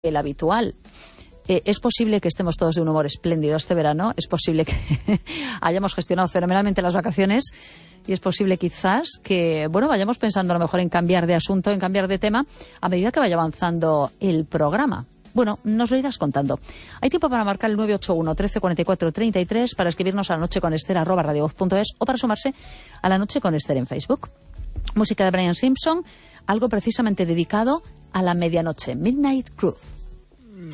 el habitual. Es posible que estemos todos de un humor espléndido este verano, es posible que hayamos gestionado fenomenalmente las vacaciones y es posible quizás que, vayamos pensando a lo mejor en cambiar de asunto, en cambiar de tema a medida que vaya avanzando el programa. Nos lo irás contando. Hay tiempo para marcar el 981 13 44 33, para escribirnos a lanocheconester@radiovoz.es o para sumarse a La Noche con Ester en Facebook. Música de Brian Simpson, algo precisamente dedicado a la medianoche, Midnight Groove.